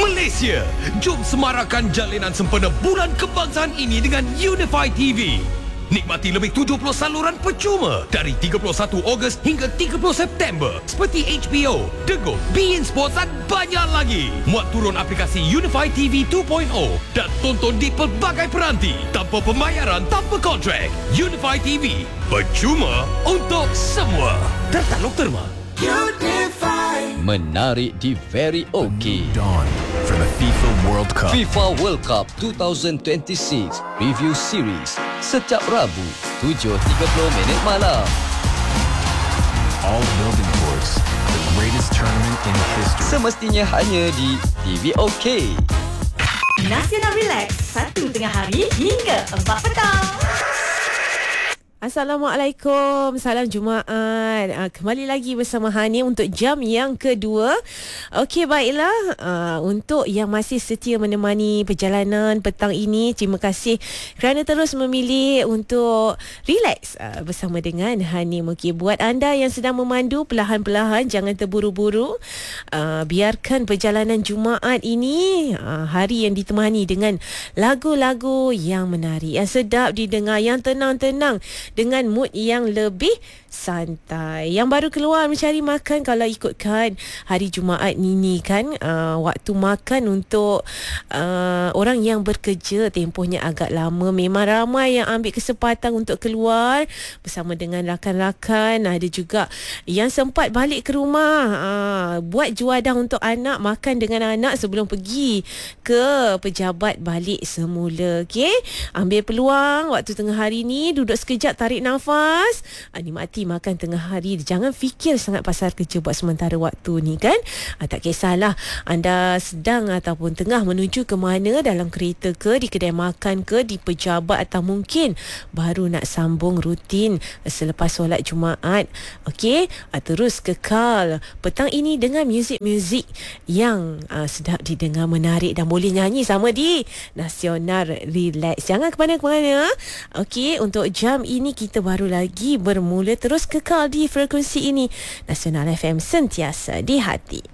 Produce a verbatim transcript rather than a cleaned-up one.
Malaysia, jom semarakkan jalinan sempena Bulan Kebangsaan ini dengan Unify T V. Nikmati lebih tujuh puluh saluran percuma dari tiga puluh satu Ogos hingga tiga puluh September seperti H B O, Dego, beIN Sports dan banyak lagi. Muat turun aplikasi Unify T V dua titik kosong dan tonton di pelbagai peranti tanpa pembayaran, tanpa kontrak. Unify T V, percuma untuk semua. Tertaluk terma. Unify. Menarik di Very OK. Dawn for the FIFA World Cup. FIFA World Cup dua ribu dua puluh enam Review Series setiap Rabu tujuh tiga puluh minit malam. All building towards the greatest tournament in history. Semestinya hanya di T V OK. Nasional Relax, satu tengah hari hingga empat petang. Assalamualaikum, salam Jumaat. Uh, kembali lagi bersama Hani untuk jam yang kedua. Okey, baiklah. Uh, untuk yang masih setia menemani perjalanan petang ini, terima kasih kerana terus memilih untuk relax uh, bersama dengan Hani. Mungkin buat anda yang sedang memandu, perlahan-perlahan, jangan terburu-buru. Uh, biarkan perjalanan Jumaat ini uh, hari yang ditemani dengan lagu-lagu yang menarik, yang sedap didengar, yang tenang-tenang, dengan mood yang lebih santai. Yang baru keluar mencari makan, kalau ikutkan hari Jumaat ini kan, uh, waktu makan untuk uh, orang yang bekerja tempohnya agak lama. Memang ramai yang ambil kesempatan untuk keluar bersama dengan rakan-rakan. Ada juga yang sempat balik ke rumah, uh, buat juadah untuk anak, makan dengan anak sebelum pergi ke pejabat balik semula. Okay? Ambil peluang waktu tengah hari ni, duduk sekejap, tarik nafas, uh, nikmati makan tengah hari. Jangan fikir sangat pasal kerja buat sementara waktu ni kan. Ah, tak kisahlah anda sedang ataupun tengah menuju ke mana, dalam kereta ke, di kedai makan ke, di pejabat, atau mungkin baru nak sambung rutin selepas solat Jumaat. Okey, ah, terus kekal petang ini dengan muzik-muzik yang ah, sedap didengar, menarik dan boleh nyanyi sama di Nasional Relax. Jangan ke mana-mana. Okey, untuk jam ini kita baru lagi bermula. Terus kekal di frekuensi ini. Nasional F M, sentiasa di hati.